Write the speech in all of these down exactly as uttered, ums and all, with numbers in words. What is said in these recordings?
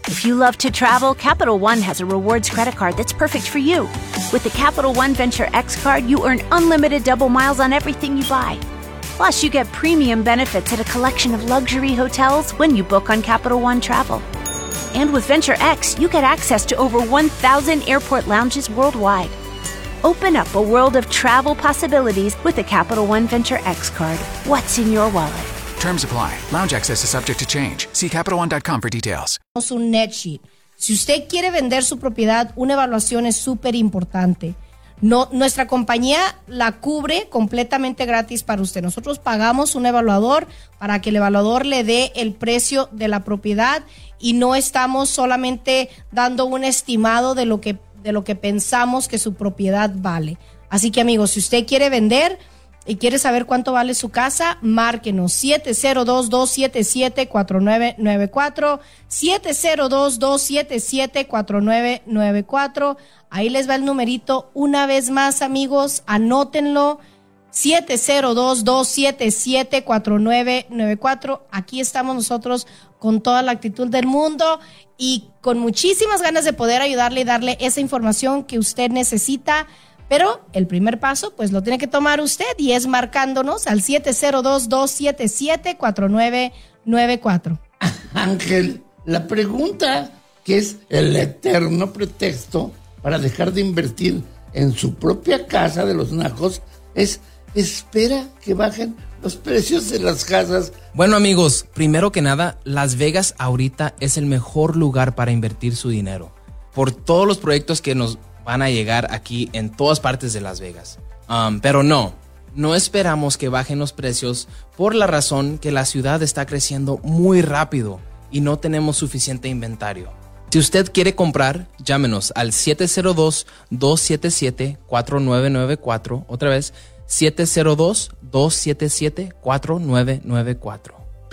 If you love to travel, Capital One has a rewards credit card that's perfect for you. With the Capital One Venture X card, you earn unlimited double miles on everything you buy. Plus, you get premium benefits at a collection of luxury hotels when you book on Capital One Travel. And with Venture X, you get access to over one thousand airport lounges worldwide. Open up a world of travel possibilities with the Capital One Venture X card. What's in your wallet? Terms apply. Lounge access is subject to change. See Capital One dot com for details. Un net sheet. Si usted quiere vender su propiedad, una evaluación es súper importante. No, nuestra compañía la cubre completamente gratis para usted. Nosotros pagamos un evaluador para que el evaluador le dé el precio de la propiedad y no estamos solamente dando un estimado de lo que, de lo que pensamos que su propiedad vale. Así que, amigos, si usted quiere vender y quiere saber cuánto vale su casa, márquenos siete cero dos, dos siete siete, cuatro nueve nueve cuatro, siete cero dos, dos siete siete, cuatro nueve nueve cuatro. Ahí les va el numerito una vez más, amigos, anótenlo, siete cero dos, dos siete siete, cuatro nueve nueve cuatro. Aquí estamos nosotros con toda la actitud del mundo y con muchísimas ganas de poder ayudarle y darle esa información que usted necesita. Pero el primer paso, pues lo tiene que tomar usted y es marcándonos al siete cero dos, dos siete siete, cuatro nueve nueve cuatro. Ángel, la pregunta que es el eterno pretexto para dejar de invertir en su propia casa de los najos es: espera que bajen los precios de las casas. Bueno, amigos, primero que nada, Las Vegas ahorita es el mejor lugar para invertir su dinero por todos los proyectos que nos van a llegar aquí en todas partes de Las Vegas. Um, pero no, no esperamos que bajen los precios por la razón que la ciudad está creciendo muy rápido y no tenemos suficiente inventario. Si usted quiere comprar, llámenos al siete cero dos, dos siete siete, cuatro nueve nueve cuatro. Otra vez, siete cero dos, dos siete siete, cuatro nueve nueve cuatro.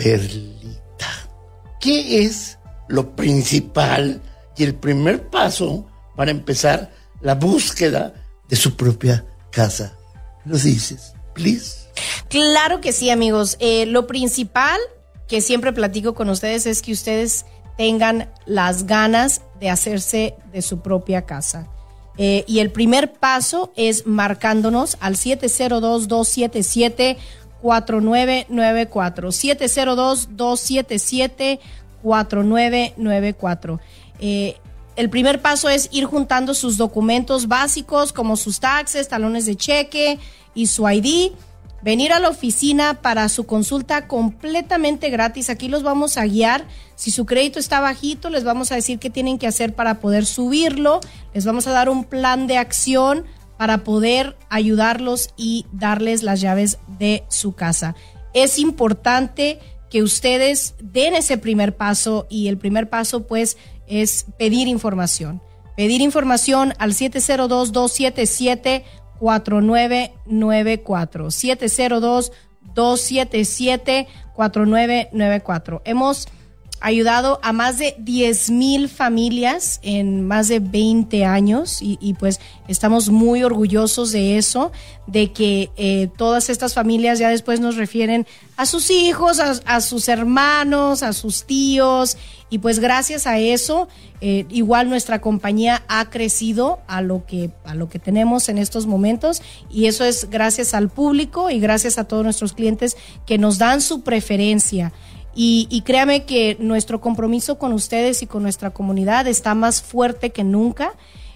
Perlita, ¿qué es lo principal y el primer paso para empezar la búsqueda de su propia casa? ¿Lo dices, please? Claro que sí, amigos. Eh, lo principal que siempre platico con ustedes es que ustedes tengan las ganas de hacerse de su propia casa. Eh, y el primer paso es marcándonos al siete cero dos, dos siete siete, cuatro nueve nueve cuatro. siete cero dos, dos siete siete, cuatro nueve nueve cuatro. Eh, El primer paso es ir juntando sus documentos básicos como sus taxes, talones de cheque y su I D. Venir a la oficina para su consulta completamente gratis. Aquí los vamos a guiar. Si su crédito está bajito, les vamos a decir qué tienen que hacer para poder subirlo. Les vamos a dar un plan de acción para poder ayudarlos y darles las llaves de su casa. Es importante que ustedes den ese primer paso y el primer paso pues es pedir información. Pedir información al siete cero dos, dos siete siete, cuatro nueve nueve cuatro. siete cero dos, dos siete siete, cuatro nueve nueve cuatro. Hemos ayudado a más de diez mil familias en más de veinte años y, y pues estamos muy orgullosos de eso, de que eh, todas estas familias ya después nos refieren a sus hijos, a, a sus hermanos, a sus tíos y pues gracias a eso eh, igual nuestra compañía ha crecido a lo que a lo que tenemos en estos momentos y eso es gracias al público y gracias a todos nuestros clientes que nos dan su preferencia. Y, y créame que nuestro compromiso con ustedes y con nuestra comunidad está más fuerte que nunca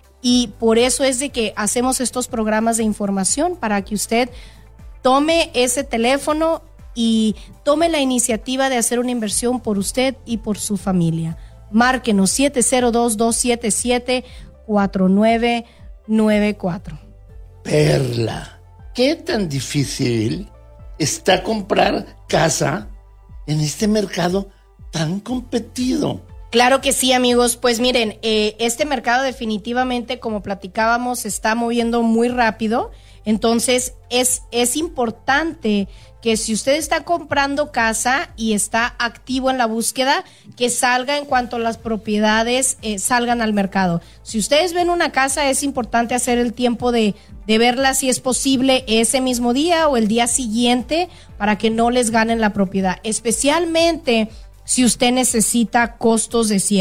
y por eso es de que hacemos estos programas de información para que usted tome ese teléfono y tome la iniciativa de hacer una inversión por usted y por su familia. Márquenos siete cero dos, dos siete siete, cuatro nueve nueve cuatro. Perla, ¿qué tan difícil está comprar casa en este mercado tan competido? Claro que sí, amigos. Pues miren, eh, este mercado definitivamente, como platicábamos, se está moviendo muy rápido. Entonces, es, es importante que si usted está comprando casa y está activo en la búsqueda, que salga en cuanto las propiedades eh, salgan al mercado. Si ustedes ven una casa, es importante hacer el tiempo de, de verla si es posible ese mismo día o el día siguiente para que no les ganen la propiedad, especialmente si usted necesita costos de cierre.